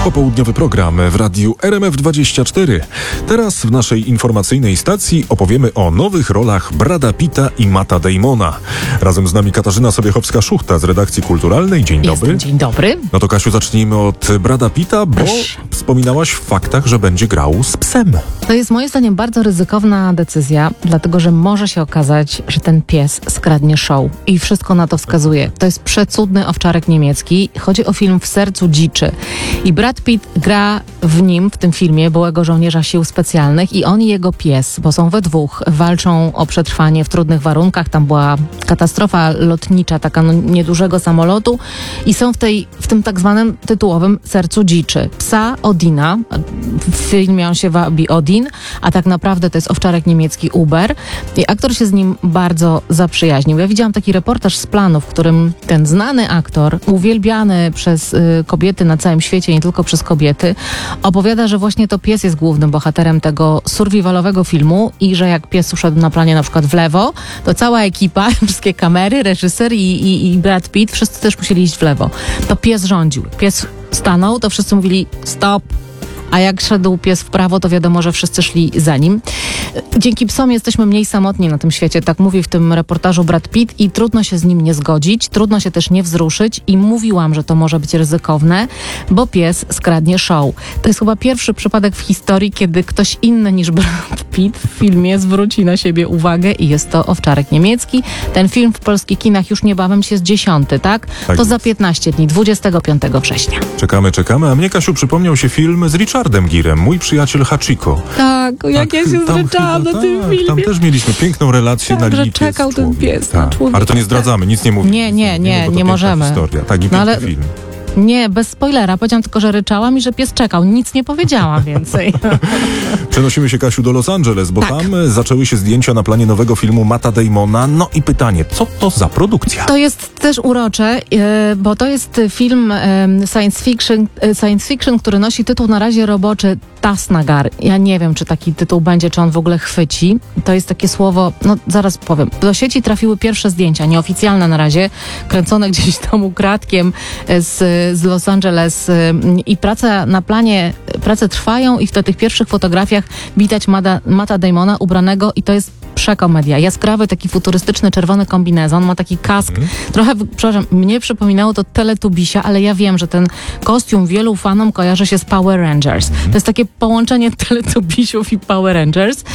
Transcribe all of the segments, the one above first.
Popołudniowy program w radiu RMF24. Teraz w naszej informacyjnej stacji opowiemy o nowych rolach Brada Pitta i Matta Damona. Razem z nami Katarzyna Sobiechowska-Szuchta z redakcji kulturalnej. Dzień dobry. Dzień dobry. No to Kasiu, zacznijmy od Brada Pitta, bo wspominałaś w faktach, że będzie grał z psem. To jest moim zdaniem bardzo ryzykowna decyzja, dlatego że może się okazać, że ten pies skradnie show. I wszystko na to wskazuje. To jest przecudny owczarek niemiecki. Chodzi o film W sercu dziczy. I Brad Pitt gra w nim, w tym filmie, byłego żołnierza sił specjalnych i on i jego pies, bo są we dwóch, walczą o przetrwanie w trudnych warunkach. Tam była katastrofa lotnicza, taka niedużego samolotu i są w tym tak zwanym tytułowym sercu dziczy. Psa Odina, w filmie on się wabi Odin, a tak naprawdę to jest owczarek niemiecki Uber i aktor się z nim bardzo zaprzyjaźnił. Ja widziałam taki reportaż z planu, w którym ten znany aktor, uwielbiany przez kobiety na całym świecie, nie tylko przez kobiety, opowiada, że właśnie to pies jest głównym bohaterem tego survivalowego filmu i że jak pies uszedł na planie na przykład w lewo, to cała ekipa, wszystkie kamery, reżyser i Brad Pitt, wszyscy też musieli iść w lewo. To pies rządził. Pies stanął, to wszyscy mówili stop. A jak szedł pies w prawo, to wiadomo, że wszyscy szli za nim. Dzięki psom jesteśmy mniej samotni na tym świecie, tak mówi w tym reportażu Brad Pitt i trudno się z nim nie zgodzić, trudno się też nie wzruszyć i mówiłam, że to może być ryzykowne, bo pies skradnie show. To jest chyba pierwszy przypadek w historii, kiedy ktoś inny niż Brad Pitt w filmie zwróci na siebie uwagę i jest to owczarek niemiecki. Ten film w polskich kinach już niebawem jest 10, tak? Tak to jest. za 15 dni, 25 września. Czekamy, a mnie, Kasiu, przypomniał się film z Richardem Girem, Mój przyjaciel Hachiko. Tak, jak ja się zryczałam na tym filmie. Tam też mieliśmy piękną relację na że linii czekał ten człowiek. pies na człowieka. Ale to nie zdradzamy, nic nie mówimy. Nie, bo to piękna możemy. Historia. Tak, i No piękny ale- film. Nie, bez spoilera. Powiedziałam tylko, że ryczałam i że pies czekał. Nic nie powiedziałam więcej. Przenosimy się, Kasiu, do Los Angeles, bo Tak. tam zaczęły się zdjęcia na planie nowego filmu Matta Damona. No i pytanie, co to za produkcja? To jest też urocze, bo to jest film science fiction, który nosi tytuł na razie roboczy Tasnagar. Ja nie wiem, czy taki tytuł będzie, czy on w ogóle chwyci. To jest takie słowo, no zaraz powiem. Do sieci trafiły pierwsze zdjęcia, nieoficjalne na razie, kręcone gdzieś tam ukradkiem z Los Angeles i prace na planie, prace trwają i w tych pierwszych fotografiach widać Matta Damona ubranego i to jest przekomedia. Jaskrawy, taki futurystyczny, czerwony kombinezon, ma taki kask. Trochę, przepraszam, mnie przypominało to Teletubisia, ale ja wiem, że ten kostium wielu fanom kojarzy się z Power Rangers. To jest takie połączenie Teletubisiów i Power Rangers.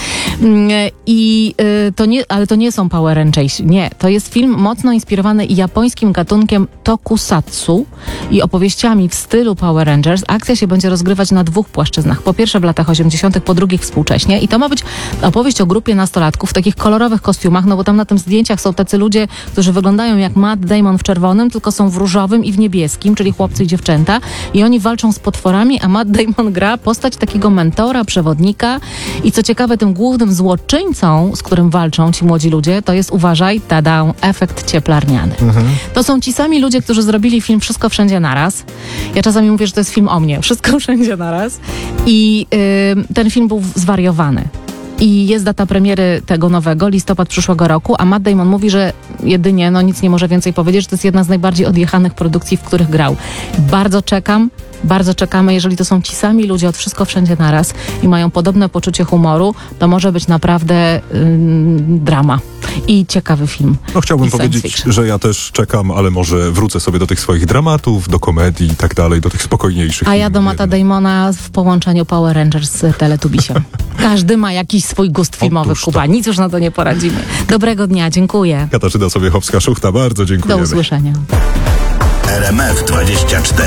Ale to nie są Power Rangers. Nie, to jest film mocno inspirowany japońskim gatunkiem tokusatsu i opowieściami w stylu Power Rangers. Akcja się będzie rozgrywać na dwóch płaszczyznach. Po pierwsze w latach 80., po drugie współcześnie. I to ma być opowieść o grupie nastolatków w takich kolorowych kostiumach, no bo tam na tym zdjęciach są tacy ludzie, którzy wyglądają jak Matt Damon w czerwonym, tylko są w różowym i w niebieskim, czyli chłopcy i dziewczęta. I oni walczą z potworami, a Matt Damon gra postać takiego mentora, przewodnika. I co ciekawe, tym głównym złoczyńcą, z którym walczą ci młodzi ludzie, to jest, uważaj, tada, efekt cieplarniany. To są ci sami ludzie, którzy zrobili film Wszystko wszędzie naraz. Ja czasami mówię, że to jest film o mnie. Wszystko wszędzie naraz. I ten film był zwariowany. I jest data premiery tego nowego, listopad przyszłego roku, a Matt Damon mówi, że jedynie, nic nie może więcej powiedzieć, że to jest jedna z najbardziej odjechanych produkcji, w których grał. Bardzo czekamy, jeżeli to są ci sami ludzie od Wszystko wszędzie naraz i mają podobne poczucie humoru, to może być naprawdę drama i ciekawy film. No chciałbym I science powiedzieć, fiction. że ja też czekam, ale może wrócę sobie do tych swoich dramatów, do komedii i tak dalej, do tych spokojniejszych A ja filmów do Matta jednak. Damona w połączeniu Power Rangers z Teletubisiem. Każdy ma jakiś swój gust filmowy, Otóż to. Kuba. Nic już na to nie poradzimy. Dobrego dnia, dziękuję. Katarzyna Sobiechowska-Szuchta, bardzo Do dziękujemy. usłyszenia. RMF24.